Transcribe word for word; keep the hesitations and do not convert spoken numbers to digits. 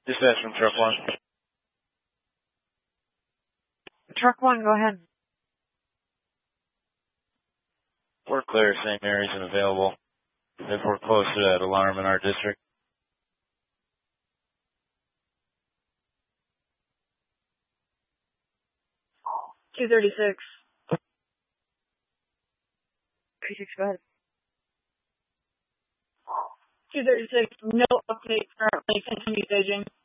Dispatch from Truck one. Truck one, go ahead. We're clear, Saint Mary's and available. If we're close to that alarm in our district. two thirty-six. thirty-six, go ahead. two thirty-six, no update currently, continue staging.